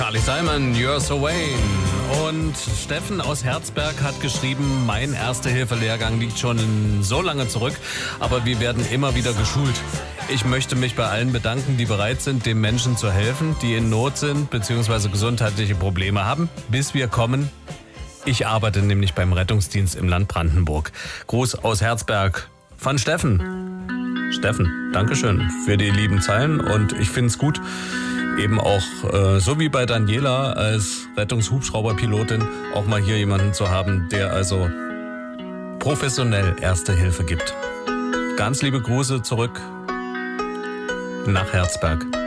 Carly Simon, You're So Vain. Und Steffen aus Herzberg hat geschrieben, mein Erste-Hilfe-Lehrgang liegt schon so lange zurück, aber wir werden immer wieder geschult. Ich möchte mich bei allen bedanken, die bereit sind, den Menschen zu helfen, die in Not sind bzw. gesundheitliche Probleme haben, bis wir kommen. Ich arbeite nämlich beim Rettungsdienst im Land Brandenburg. Gruß aus Herzberg von Steffen. Steffen, Dankeschön für die lieben Zeilen und ich finde es gut, eben auch, so wie bei Daniela als Rettungshubschrauberpilotin, auch mal hier jemanden zu haben, der also professionell Erste Hilfe gibt. Ganz liebe Grüße zurück nach Herzberg.